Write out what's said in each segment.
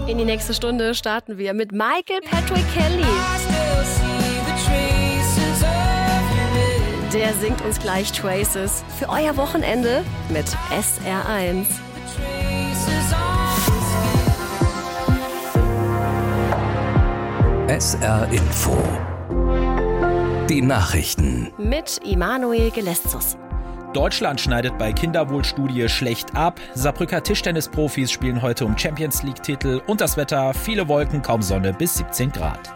In die nächste Stunde starten wir mit Michael Patrick Kelly. Der singt uns gleich Traces für euer Wochenende mit SR1. SR Info. Die Nachrichten. Mit Immanuel Geleszus. Deutschland schneidet bei Kinderwohlstudie schlecht ab. Saarbrücker Tischtennisprofis spielen heute um Champions-League-Titel. Und das Wetter, viele Wolken, kaum Sonne bis 17 Grad.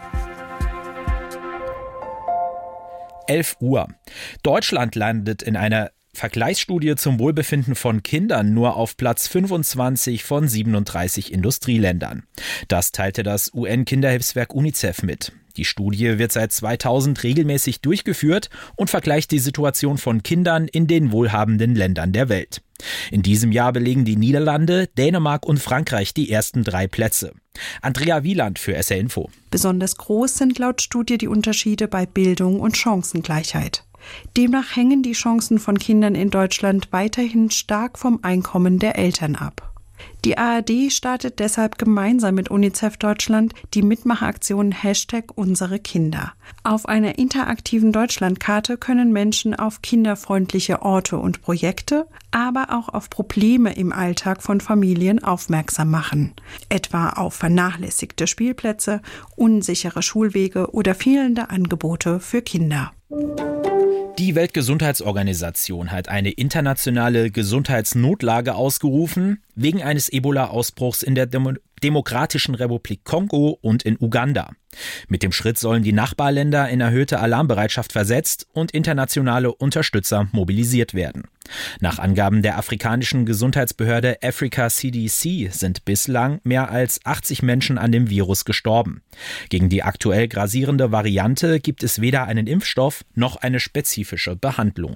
11 Uhr. Deutschland landet in einer Vergleichsstudie zum Wohlbefinden von Kindern nur auf Platz 25 von 37 Industrieländern. Das teilte das UN-Kinderhilfswerk UNICEF mit. Die Studie wird seit 2000 regelmäßig durchgeführt und vergleicht die Situation von Kindern in den wohlhabenden Ländern der Welt. In diesem Jahr belegen die Niederlande, Dänemark und Frankreich die ersten 3 Plätze. Andrea Wieland für SR Info. Besonders groß sind laut Studie die Unterschiede bei Bildung und Chancengleichheit. Demnach hängen die Chancen von Kindern in Deutschland weiterhin stark vom Einkommen der Eltern ab. Die ARD startet deshalb gemeinsam mit UNICEF Deutschland die Mitmachaktion #UnsereKinder. Auf einer interaktiven Deutschlandkarte können Menschen auf kinderfreundliche Orte und Projekte, aber auch auf Probleme im Alltag von Familien aufmerksam machen. Etwa auf vernachlässigte Spielplätze, unsichere Schulwege oder fehlende Angebote für Kinder. Die Weltgesundheitsorganisation hat eine internationale Gesundheitsnotlage ausgerufen, wegen eines Ebola-Ausbruchs in der Demokratischen Republik Kongo und in Uganda. Mit dem Schritt sollen die Nachbarländer in erhöhte Alarmbereitschaft versetzt und internationale Unterstützer mobilisiert werden. Nach Angaben der afrikanischen Gesundheitsbehörde Africa CDC sind bislang mehr als 80 Menschen an dem Virus gestorben. Gegen die aktuell grassierende Variante gibt es weder einen Impfstoff noch eine spezifische Behandlung.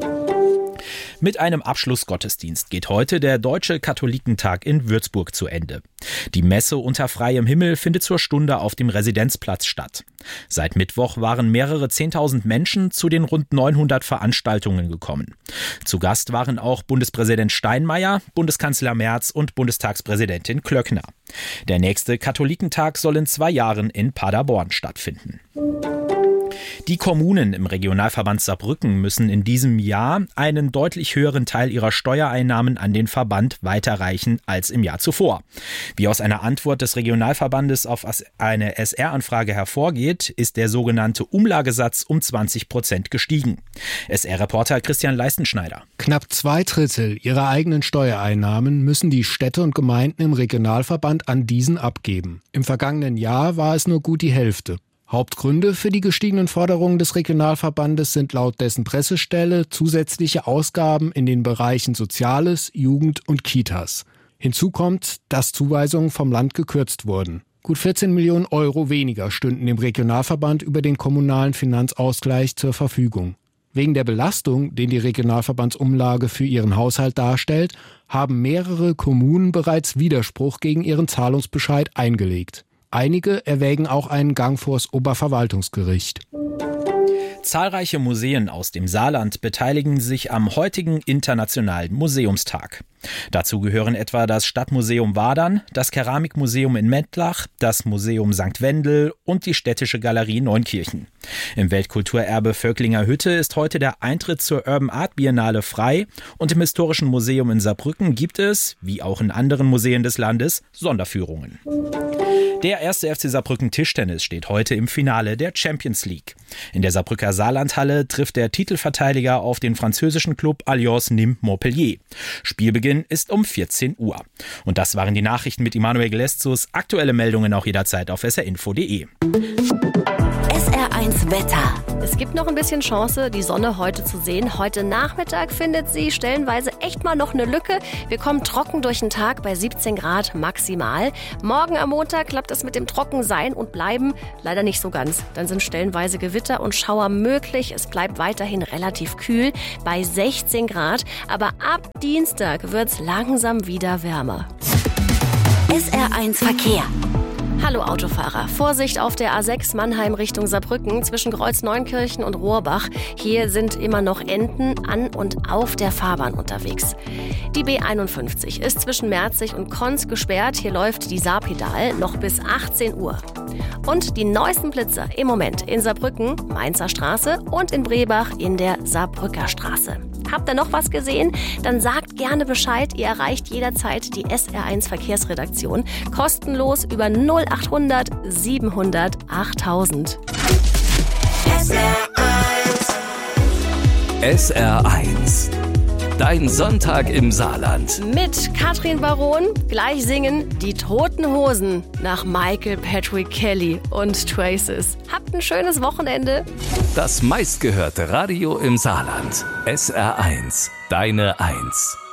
Mit einem Abschlussgottesdienst geht heute der Deutsche Katholikentag in Würzburg zu Ende. Die Messe unter freiem Himmel findet zur Stunde auf dem Residenzplatz statt. Seit Mittwoch waren mehrere 10.000 Menschen zu den rund 900 Veranstaltungen gekommen. Zu Gast waren auch Bundespräsident Steinmeier, Bundeskanzler Merz und Bundestagspräsidentin Klöckner. Der nächste Katholikentag soll in 2 Jahren in Paderborn stattfinden. Die Kommunen im Regionalverband Saarbrücken müssen in diesem Jahr einen deutlich höheren Teil ihrer Steuereinnahmen an den Verband weiterreichen als im Jahr zuvor. Wie aus einer Antwort des Regionalverbandes auf eine SR-Anfrage hervorgeht, ist der sogenannte Umlagesatz um 20% gestiegen. SR-Reporter Christian Leistenschneider. Knapp 2/3 ihrer eigenen Steuereinnahmen müssen die Städte und Gemeinden im Regionalverband an diesen abgeben. Im vergangenen Jahr war es nur gut die Hälfte. Hauptgründe für die gestiegenen Forderungen des Regionalverbandes sind laut dessen Pressestelle zusätzliche Ausgaben in den Bereichen Soziales, Jugend und Kitas. Hinzu kommt, dass Zuweisungen vom Land gekürzt wurden. Gut 14 Millionen Euro weniger stünden dem Regionalverband über den kommunalen Finanzausgleich zur Verfügung. Wegen der Belastung, den die Regionalverbandsumlage für ihren Haushalt darstellt, haben mehrere Kommunen bereits Widerspruch gegen ihren Zahlungsbescheid eingelegt. Einige erwägen auch einen Gang vors Oberverwaltungsgericht. Zahlreiche Museen aus dem Saarland beteiligen sich am heutigen Internationalen Museumstag. Dazu gehören etwa das Stadtmuseum Wadern, das Keramikmuseum in Mettlach, das Museum St. Wendel und die Städtische Galerie Neunkirchen. Im Weltkulturerbe Völklinger Hütte ist heute der Eintritt zur Urban Art Biennale frei und im Historischen Museum in Saarbrücken gibt es, wie auch in anderen Museen des Landes, Sonderführungen. Der 1. FC Saarbrücken Tischtennis steht heute im Finale der Champions League. In der Saarbrücker Saarlandhalle trifft der Titelverteidiger auf den französischen Club Alliance Nîmes Montpellier. Spielbeginn ist um 14 Uhr. Und das waren die Nachrichten mit Immanuel Geleszus. Aktuelle Meldungen auch jederzeit auf srinfo.de. SR1 Wetter. Es gibt noch ein bisschen Chance, die Sonne heute zu sehen. Heute Nachmittag findet sie stellenweise echt mal noch eine Lücke. Wir kommen trocken durch den Tag bei 17 Grad maximal. Morgen am Montag klappt es mit dem Trockensein und Bleiben leider nicht so ganz. Dann sind stellenweise Gewitter und Schauer möglich. Es bleibt weiterhin relativ kühl bei 16 Grad. Aber ab Dienstag wird es langsam wieder wärmer. SR1 Verkehr. Hallo Autofahrer, Vorsicht auf der A6 Mannheim Richtung Saarbrücken zwischen Kreuzneunkirchen und Rohrbach. Hier sind immer noch Enten an und auf der Fahrbahn unterwegs. Die B51 ist zwischen Merzig und Konz gesperrt. Hier läuft die Saarpedal noch bis 18 Uhr. Und die neuesten Blitzer im Moment in Saarbrücken, Mainzer Straße und in Brebach in der Saarbrücker Straße. Habt ihr noch was gesehen? Dann sagt gerne Bescheid. Ihr erreicht jederzeit die SR1 Verkehrsredaktion. Kostenlos über 0800 700 8000. SR1. Dein Sonntag im Saarland. Mit Katrin Baron. Gleich singen die Toten Hosen nach Michael Patrick Kelly und Traces. Habt ein schönes Wochenende. Das meistgehörte Radio im Saarland. SR1. Deine 1.